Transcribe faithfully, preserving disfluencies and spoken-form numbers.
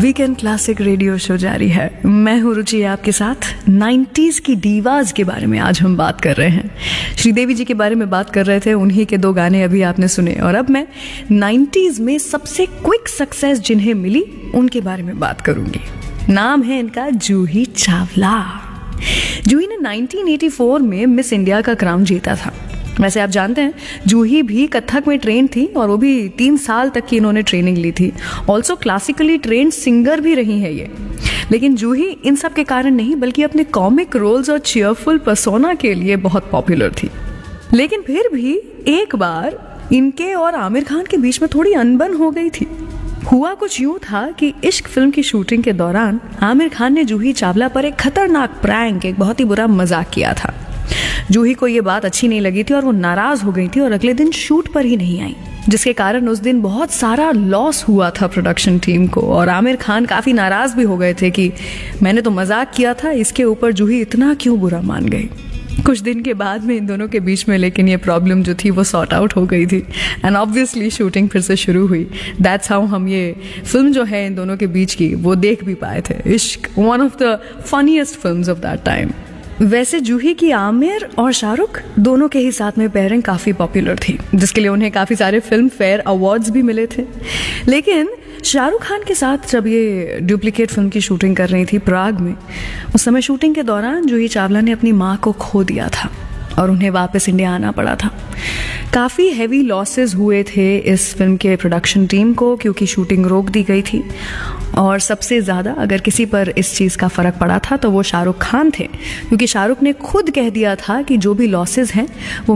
Weekend classic radio show जारी है। मैं हूँ रुचि आपके साथ। नाइन्टीज की डीवाज के बारे में आज हम बात कर रहे हैं। श्रीदेवी जी के बारे में बात कर रहे थे, उन्हीं के दो गाने अभी आपने सुने। और अब मैं नाइन्टीज में सबसे क्विक सक्सेस जिन्हें मिली उनके बारे में बात करूंगी। नाम है इनका जूही चावला। जूही ने नाइनटीन एटी फोर में मिस इंडिया का क्राउन जीता था। वैसे आप जानते हैं जूही भी कथक में ट्रेन थी और वो भी तीन साल तक की इन्होंने ट्रेनिंग ली थी। ऑल्सो क्लासिकली ट्रेन सिंगर भी रही है ये। लेकिन जूही इन सब के कारण नहीं बल्कि अपने कॉमिक रोल्स और चीयरफुल पर्सोना के लिए बहुत पॉपुलर थी। लेकिन फिर भी एक बार इनके और आमिर खान के बीच में थोड़ी अनबन हो गई थी। हुआ कुछ यूं था कि इश्क फिल्म की शूटिंग के दौरान आमिर खान ने जूही चावला पर एक खतरनाक प्रैंक, एक बहुत ही बुरा मजाक किया था। जूही को ये बात अच्छी नहीं लगी थी और वो नाराज हो गई थी और अगले दिन शूट पर ही नहीं आई, जिसके कारण उस दिन बहुत सारा लॉस हुआ था प्रोडक्शन टीम को। और आमिर खान काफी नाराज भी हो गए थे कि मैंने तो मजाक किया था, इसके ऊपर जूही इतना क्यों बुरा मान गई। कुछ दिन के बाद में इन दोनों के बीच में लेकिन ये प्रॉब्लम जो थी वो सॉर्ट आउट हो गई थी एंड ऑब्वियसली शूटिंग फिर से शुरू हुई। दैट्स हाउ हम ये फिल्म जो है इन दोनों के बीच की वो देख भी पाए थे, इश्क, one of the funniest films of that time. वैसे जूही की आमिर और शाहरुख दोनों के ही साथ में पेयरिंग काफ़ी पॉपुलर थी, जिसके लिए उन्हें काफ़ी सारे फिल्म फेयर अवार्ड्स भी मिले थे। लेकिन शाहरुख खान के साथ जब ये डुप्लीकेट फिल्म की शूटिंग कर रही थी प्राग में, उस समय शूटिंग के दौरान जूही चावला ने अपनी माँ को खो दिया था और उन्हें वापस इंडिया आना पड़ा था। काफ़ी हैवी लॉसेस हुए थे इस फिल्म के प्रोडक्शन टीम को क्योंकि शूटिंग रोक दी गई थी। और सबसे ज़्यादा अगर किसी पर इस चीज़ का फ़र्क पड़ा था तो वो शाहरुख खान थे, क्योंकि शाहरुख ने खुद कह दिया था कि जो भी लॉसेस हैं वो